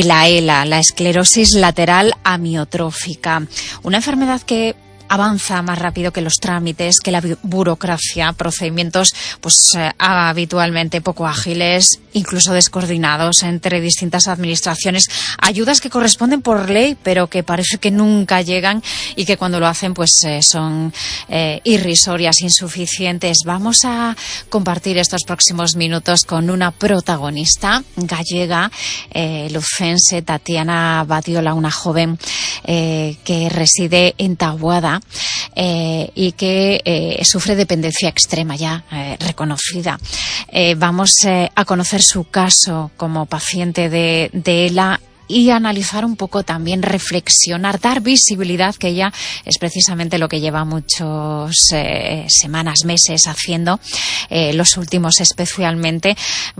la ELA, la esclerosis lateral amiotrófica, una enfermedad que avanza más rápido que los trámites, que la burocracia, procedimientos habitualmente poco ágiles, incluso descoordinados entre distintas administraciones, ayudas que corresponden por ley, pero que parece que nunca llegan y que cuando lo hacen son irrisorias, insuficientes. Vamos a compartir estos próximos minutos con una protagonista gallega, lucense, Tatiana Badiola, una joven que reside en Taboada, y que sufre dependencia extrema ya reconocida. Vamos a conocer su caso como paciente de ELA y analizar un poco también, reflexionar, dar visibilidad, que ella es precisamente lo que lleva muchas semanas, meses haciendo, los últimos especialmente,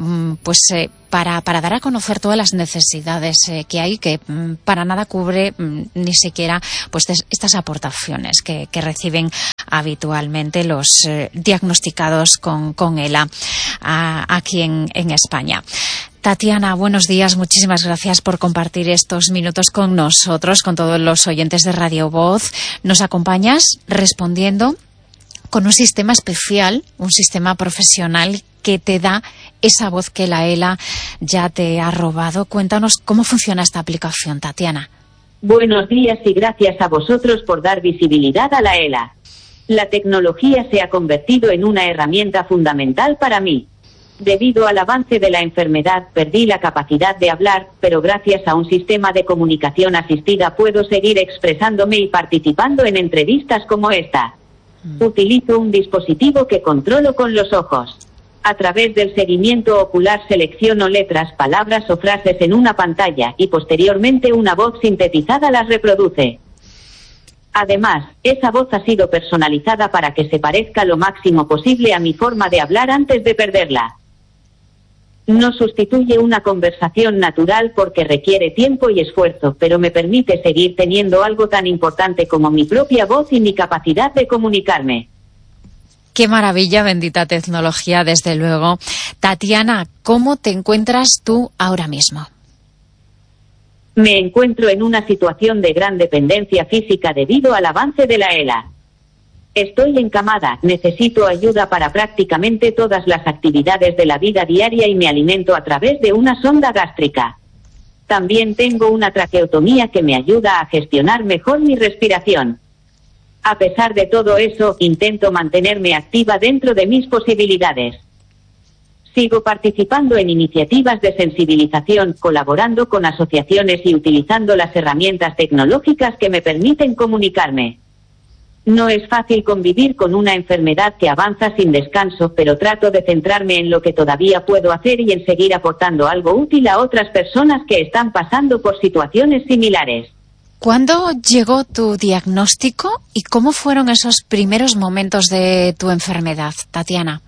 para dar a conocer todas las necesidades que hay, que para nada cubre ni siquiera estas aportaciones que reciben habitualmente los diagnosticados con ELA aquí en España. Tatiana, buenos días, muchísimas gracias por compartir estos minutos con nosotros, con todos los oyentes de Radio Voz. Nos acompañas respondiendo con un sistema especial, un sistema profesional que te da esa voz que la ELA ya te ha robado. Cuéntanos cómo funciona esta aplicación, Tatiana. Buenos días y gracias a vosotros por dar visibilidad a la ELA. La tecnología se ha convertido en una herramienta fundamental para mí. Debido al avance de la enfermedad perdí la capacidad de hablar, pero gracias a un sistema de comunicación asistida puedo seguir expresándome y participando en entrevistas como esta. Utilizo un dispositivo que controlo con los ojos. A través del seguimiento ocular selecciono letras, palabras o frases en una pantalla y posteriormente una voz sintetizada las reproduce. Además, esa voz ha sido personalizada para que se parezca lo máximo posible a mi forma de hablar antes de perderla. No sustituye una conversación natural porque requiere tiempo y esfuerzo, pero me permite seguir teniendo algo tan importante como mi propia voz y mi capacidad de comunicarme. Qué maravilla, bendita tecnología, desde luego. Tatiana, ¿cómo te encuentras tú ahora mismo? Me encuentro en una situación de gran dependencia física debido al avance de la ELA. Estoy encamada, necesito ayuda para prácticamente todas las actividades de la vida diaria y me alimento a través de una sonda gástrica. También tengo una traqueotomía que me ayuda a gestionar mejor mi respiración. A pesar de todo eso, intento mantenerme activa dentro de mis posibilidades. Sigo participando en iniciativas de sensibilización, colaborando con asociaciones y utilizando las herramientas tecnológicas que me permiten comunicarme. No es fácil convivir con una enfermedad que avanza sin descanso, pero trato de centrarme en lo que todavía puedo hacer y en seguir aportando algo útil a otras personas que están pasando por situaciones similares. ¿Cuándo llegó tu diagnóstico y cómo fueron esos primeros momentos de tu enfermedad, Tatiana?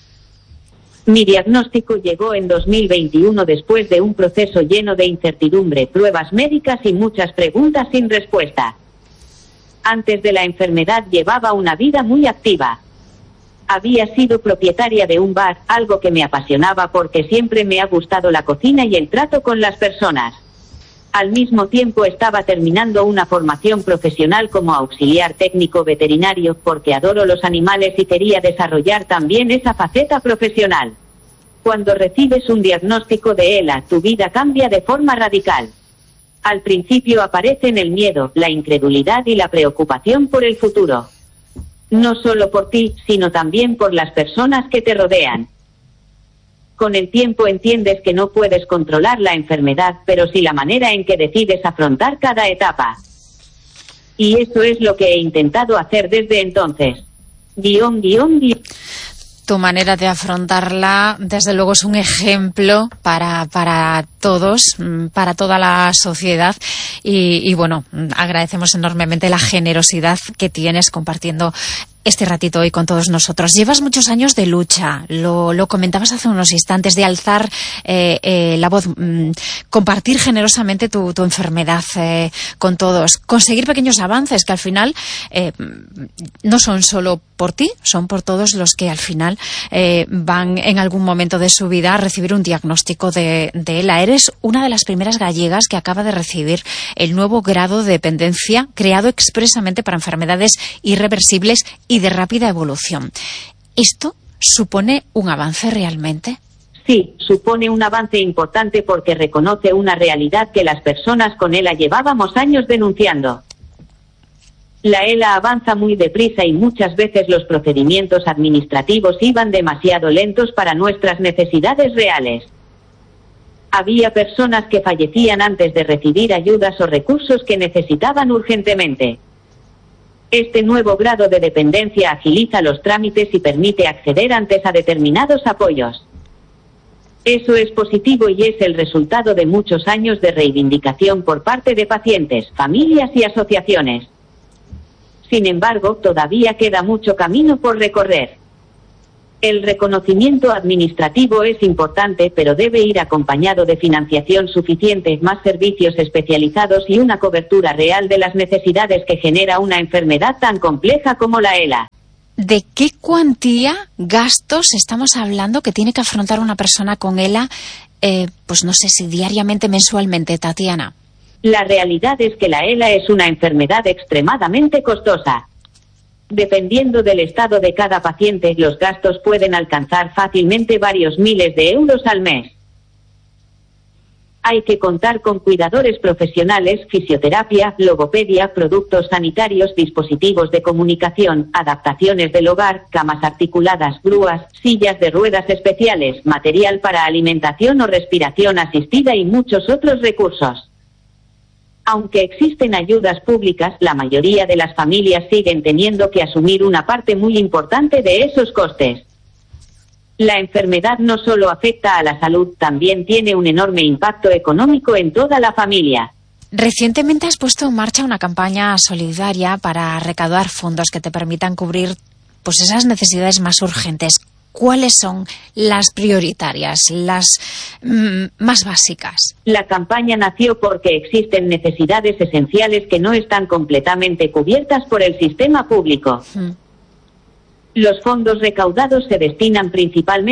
Mi diagnóstico llegó en 2021 después de un proceso lleno de incertidumbre, pruebas médicas y muchas preguntas sin respuesta. Antes de la enfermedad llevaba una vida muy activa. Había sido propietaria de un bar, algo que me apasionaba porque siempre me ha gustado la cocina y el trato con las personas. Al mismo tiempo estaba terminando una formación profesional como auxiliar técnico veterinario porque adoro los animales y quería desarrollar también esa faceta profesional. Cuando recibes un diagnóstico de ELA, tu vida cambia de forma radical. Al principio aparecen el miedo, la incredulidad y la preocupación por el futuro. No solo por ti, sino también por las personas que te rodean. Con el tiempo entiendes que no puedes controlar la enfermedad, pero sí la manera en que decides afrontar cada etapa. Y eso es lo que he intentado hacer desde entonces. Tu manera de afrontarla, desde luego, es un ejemplo para todos, para toda la sociedad. Y bueno, agradecemos enormemente la generosidad que tienes compartiendo este ratito hoy con todos nosotros. Llevas muchos años de lucha, lo comentabas hace unos instantes, de alzar la voz, compartir generosamente tu enfermedad con todos, conseguir pequeños avances que al final no son solo por ti, son por todos los que al final van en algún momento de su vida a recibir un diagnóstico de ELA. eres una de las primeras gallegas que acaba de recibir el nuevo grado de dependencia creado expresamente para enfermedades irreversibles y de rápida evolución. ¿Esto supone un avance realmente? Sí, supone un avance importante porque reconoce una realidad que las personas con ELA llevábamos años denunciando. La ELA avanza muy deprisa y muchas veces los procedimientos administrativos iban demasiado lentos para nuestras necesidades reales. Había personas que fallecían antes de recibir ayudas o recursos que necesitaban urgentemente. Este nuevo grado de dependencia agiliza los trámites y permite acceder antes a determinados apoyos. Eso es positivo y es el resultado de muchos años de reivindicación por parte de pacientes, familias y asociaciones. Sin embargo, todavía queda mucho camino por recorrer. El reconocimiento administrativo es importante, pero debe ir acompañado de financiación suficiente, más servicios especializados y una cobertura real de las necesidades que genera una enfermedad tan compleja como la ELA. ¿De qué cuantía, gastos estamos hablando que tiene que afrontar una persona con ELA, pues no sé si diariamente, mensualmente, Tatiana? La realidad es que la ELA es una enfermedad extremadamente costosa. Dependiendo del estado de cada paciente, los gastos pueden alcanzar fácilmente varios miles de euros al mes. Hay que contar con cuidadores profesionales, fisioterapia, logopedia, productos sanitarios, dispositivos de comunicación, adaptaciones del hogar, camas articuladas, grúas, sillas de ruedas especiales, material para alimentación o respiración asistida y muchos otros recursos. Aunque existen ayudas públicas, la mayoría de las familias siguen teniendo que asumir una parte muy importante de esos costes. La enfermedad no solo afecta a la salud, también tiene un enorme impacto económico en toda la familia. Recientemente has puesto en marcha una campaña solidaria para recaudar fondos que te permitan cubrir pues esas necesidades más urgentes. ¿Cuáles son las prioritarias, las más básicas? La campaña nació porque existen necesidades esenciales que no están completamente cubiertas por el sistema público. Los fondos recaudados se destinan principalmente